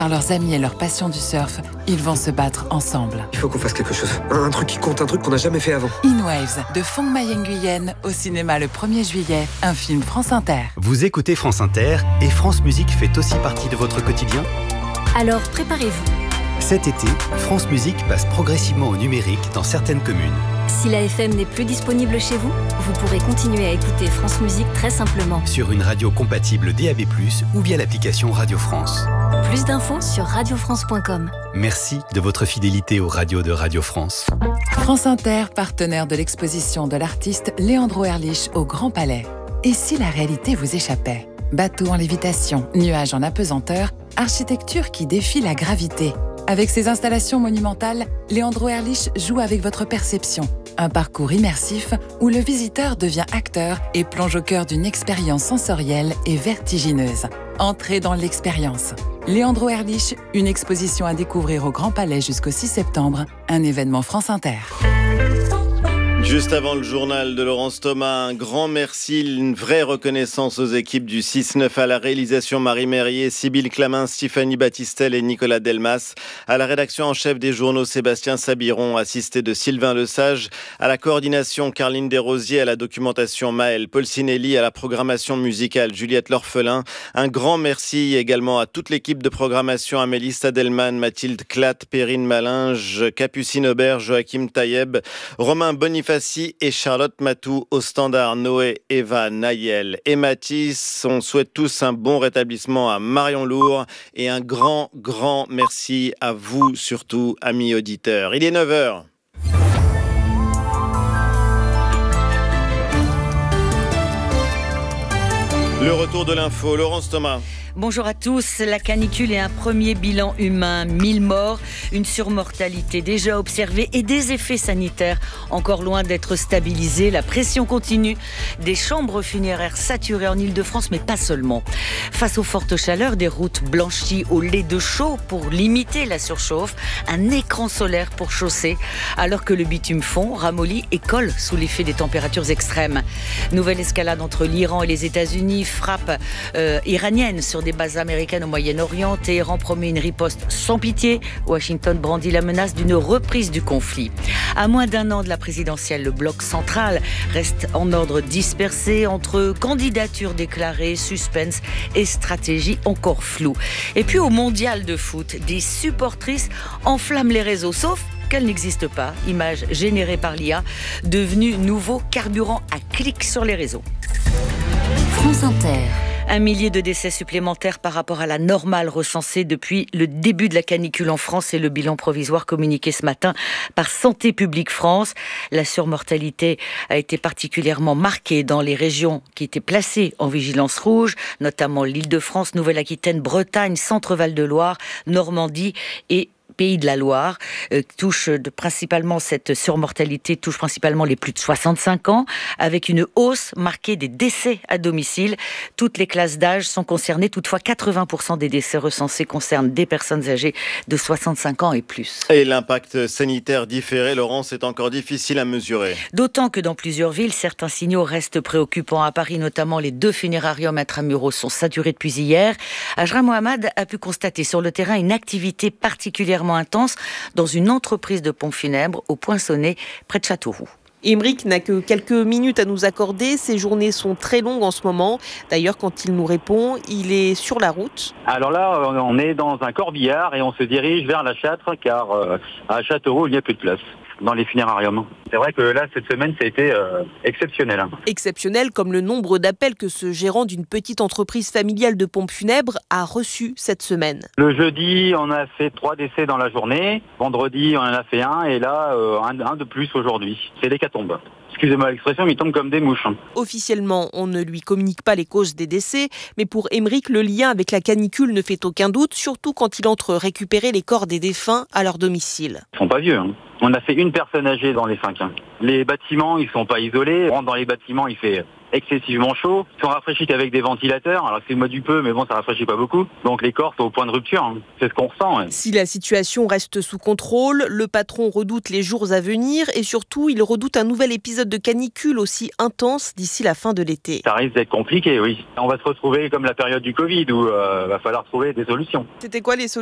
Par leurs amis et leur passion du surf, ils vont se battre ensemble. Il faut qu'on fasse quelque chose. Un truc qui compte, un truc qu'on n'a jamais fait avant. In Waves, de Phong Mai Nguyen, au cinéma le 1er juillet, un film France Inter. Vous écoutez France Inter et France Musique fait aussi partie de votre quotidien ? Alors préparez-vous. Cet été, France Musique passe progressivement au numérique dans certaines communes. Si la FM n'est plus disponible chez vous, vous pourrez continuer à écouter France Musique très simplement. Sur une radio compatible DAB+, ou via l'application Radio France. Plus d'infos sur radiofrance.com. Merci de votre fidélité aux radios de Radio France. France Inter, partenaire de l'exposition de l'artiste Leandro Erlich au Grand Palais. Et si la réalité vous échappait ? Bateau en lévitation, nuages en apesanteur, architecture qui défie la gravité. Avec ses installations monumentales, Leandro Erlich joue avec votre perception. Un parcours immersif où le visiteur devient acteur et plonge au cœur d'une expérience sensorielle et vertigineuse. Entrez dans l'expérience. Leandro Erlich, une exposition à découvrir au Grand Palais jusqu'au 6 septembre, un événement France Inter. Juste avant le journal de Laurence Thomas, un grand merci, une vraie reconnaissance aux équipes du 6-9 à la réalisation Marie Merrier, Sybille Clamin, Stéphanie Battistel et Nicolas Delmas, à la rédaction en chef des journaux Sébastien Sabiron, assisté de Sylvain Lesage, à la coordination Carline Desrosiers, à la documentation Maëlle Polsinelli, à la programmation musicale Juliette L'Orphelin. Un grand merci également à toute l'équipe de programmation, Amélie Stadelman, Mathilde Klatt, Perrine Malinge, Capucine Aubert, Joachim Taïeb, Romain Boniface et Charlotte Matou au standard, Noé, Eva, Naël et Mathis. On souhaite tous un bon rétablissement à Marion Lourd et un grand merci à vous surtout, amis auditeurs. Il est 9h. Le retour de l'info, Laurence Thomas. Bonjour à tous. La canicule est un premier bilan humain. 1000 morts, une surmortalité déjà observée et des effets sanitaires encore loin d'être stabilisés. La pression continue. Des chambres funéraires saturées en Ile-de-France, mais pas seulement. Face aux fortes chaleurs, des routes blanchies au lait de chaux pour limiter la surchauffe. Un écran solaire pour chausser. Alors que le bitume fond, ramollit et colle sous l'effet des températures extrêmes. Nouvelle escalade entre l'Iran et les États-Unis. Frappe iranienne sur des bases américaines au Moyen-Orient. Téhéran promet une riposte sans pitié. Washington brandit la menace d'une reprise du conflit. À moins d'un an de la présidentielle, le bloc central reste en ordre dispersé entre candidatures déclarées, suspense et stratégie encore floue. Et puis au mondial de foot, des supportrices enflamment les réseaux, sauf qu'elle n'existe pas. Image générée par l'IA, devenue nouveau carburant à clic sur les réseaux. France Inter. 1 millier de décès supplémentaires par rapport à la normale recensée depuis le début de la canicule en France et le bilan provisoire communiqué ce matin par Santé publique France. La surmortalité a été particulièrement marquée dans les régions qui étaient placées en vigilance rouge, notamment l'Île-de-France, Nouvelle-Aquitaine, Bretagne, Centre-Val de Loire, Normandie et Pays de la Loire. Cette surmortalité touche principalement les plus de 65 ans, avec une hausse marquée des décès à domicile. Toutes les classes d'âge sont concernées. Toutefois, 80% des décès recensés concernent des personnes âgées de 65 ans et plus. Et l'impact sanitaire différé, Laurence, est encore difficile à mesurer. D'autant que dans plusieurs villes, certains signaux restent préoccupants. À Paris, notamment, les 2 funérariums intramuros sont saturés depuis hier. Ajra Mohamed a pu constater sur le terrain une activité particulièrement intense dans une entreprise de pompes funèbres au Poinçonnet, près de Châteauroux. Émeric n'a que quelques minutes à nous accorder. Ces journées sont très longues en ce moment. D'ailleurs, quand il nous répond, il est sur la route. Alors là, on est dans un corbillard et on se dirige vers la Châtre car à Châteauroux, il n'y a plus de place dans les funérariums. C'est vrai que là, cette semaine, ça a été exceptionnel. Exceptionnel comme le nombre d'appels que ce gérant d'une petite entreprise familiale de pompes funèbres a reçu cette semaine. Le jeudi, on a fait 3 décès dans la journée. Vendredi, on en a fait 1 et là, un de plus aujourd'hui. C'est l'hécatombe. Excusez-moi l'expression, mais il tombe comme des mouches. Officiellement, on ne lui communique pas les causes des décès, mais pour Émeric, le lien avec la canicule ne fait aucun doute, surtout quand il entre récupérer les corps des défunts à leur domicile. Ils sont pas vieux. On a fait une personne âgée dans les 5. Les bâtiments, ils sont pas isolés. On rentre dans les bâtiments, il fait excessivement chaud. Ils sont rafraîchis qu'avec des ventilateurs. Alors c'est le mois du peu, mais bon, ça rafraîchit pas beaucoup. Donc les corps sont au point de rupture. Hein. C'est ce qu'on ressent. Ouais. Si la situation reste sous contrôle, le patron redoute les jours à venir et surtout, il redoute un nouvel épisode de canicule aussi intense d'ici la fin de l'été. Ça risque d'être compliqué, oui. On va se retrouver comme la période du Covid où va falloir trouver des solutions. C'était quoi les solutions ?